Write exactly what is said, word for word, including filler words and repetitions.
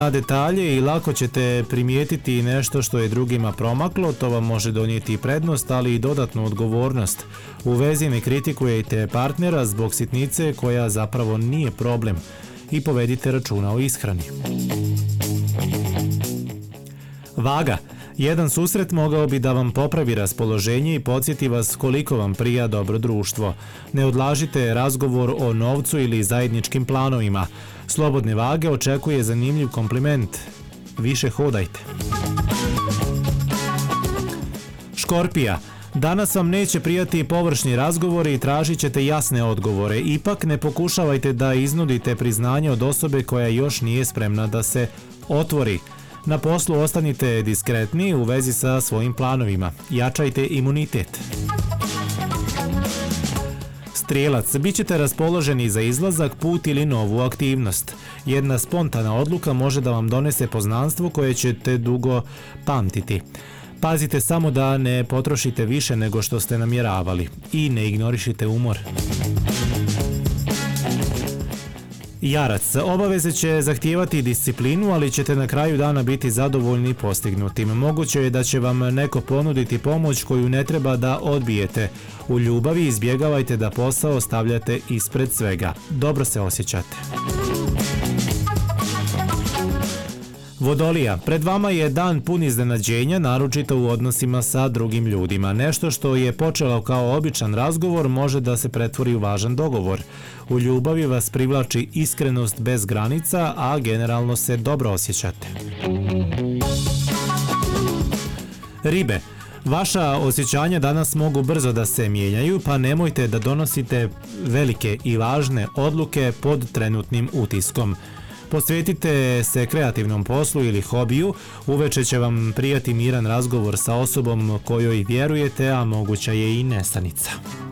na detalje i lako ćete primijetiti nešto što je drugima promaklo, to vam može donijeti prednost, ali i dodatnu odgovornost. U vezi ne kritikujete partnera zbog sitnice koja zapravo nije problem i povedite računa o ishrani. Vaga. Jedan susret mogao bi da vam popravi raspoloženje i podsjeti vas koliko vam prija dobro društvo. Ne odlažite razgovor o novcu ili zajedničkim planovima. Slobodne vage očekuje zanimljiv kompliment. Više hodajte. Škorpija. Danas vam neće prijati površni razgovori i tražit ćete jasne odgovore. Ipak ne pokušavajte da iznudite priznanje od osobe koja još nije spremna da se otvori. Na poslu ostanite diskretni u vezi sa svojim planovima. Jačajte imunitet. Strijelac, bit ćete raspoloženi za izlazak, put ili novu aktivnost. Jedna spontana odluka može da vam donese poznanstvo koje ćete dugo pamtiti. Pazite samo da ne potrošite više nego što ste namjeravali i ne ignorišite umor. Jarac, obaveze će zahtijevati disciplinu, ali ćete na kraju dana biti zadovoljni postignutim. Moguće je da će vam neko ponuditi pomoć koju ne treba da odbijete. U ljubavi izbjegavajte da posao stavljate ispred svega. Dobro se osjećate. Vodolija, pred vama je dan pun iznenađenja, naročito u odnosima sa drugim ljudima. Nešto što je počelo kao običan razgovor može da se pretvori u važan dogovor. U ljubavi vas privlači iskrenost bez granica, a generalno se dobro osjećate. Ribe, vaša osjećanja danas mogu brzo da se mijenjaju, pa nemojte da donosite velike i važne odluke pod trenutnim utiskom. Posvetite se kreativnom poslu ili hobiju, uveče će vam prijati miran razgovor sa osobom kojoj vjerujete, a moguća je i nesanica.